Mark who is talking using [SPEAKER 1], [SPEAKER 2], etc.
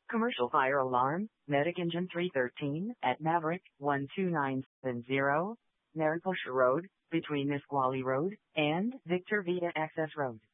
[SPEAKER 1] Commercial fire alarm, Medic Engine 313 at Maverick 12970, Mariposa Road, between Nisqually Road and Victor Villa Access Road.